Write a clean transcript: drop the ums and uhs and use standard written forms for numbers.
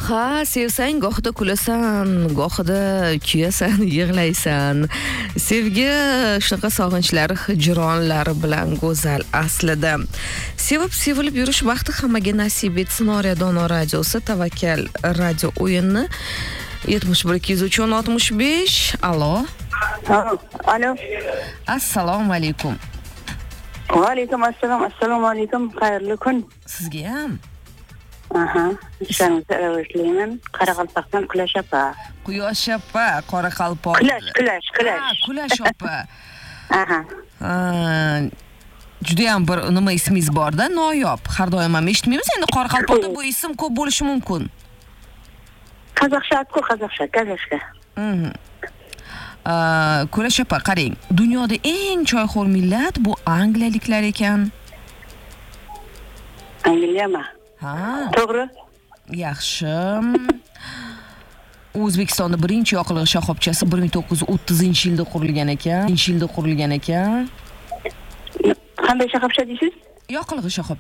Ha, sevsang gohida kulasan, gohida kuyasan, yig'laysan. Sevgi shunaqa sog'inchlar, hijronlar bilan go'zal aslida. Sevib sevilib yurish vaqti hammaga nasib etsin. Dono radiosi Tavakkal radio o'yinni 71-203-65. Alo. Alo. Assalomu alaykum. Va alaykum assalom. Assalomu alaykum. Xayrli kun. Sizga ham. Aha. Ishlaringizni ravishlayman. Qoraqalpoqdan Quyosh opa. Quyosh opa, Qoraqalpoq. Quyosh. Ha, Quyosh opa. Aha. Juda ham bir nima ismingiz bor-da, noyob. Har doim ham eshitmaymiz. Endi Qoraqalpoqda bu ism ko'p bo'lishi mumkin. Qozoqcha. Quyosh opa, qarang. Dunyoda eng choyxo'r millat bu angliyaliklar ekan. Angliyami? Ha. To'g'ri. Yaxshi. O'zbekistonda birinchi yoqilg'i shoxobchasi 1930-yilda qurilgan ekan. Qanday shoxobcha deysiz? Yoqilg'i shoxobchasi.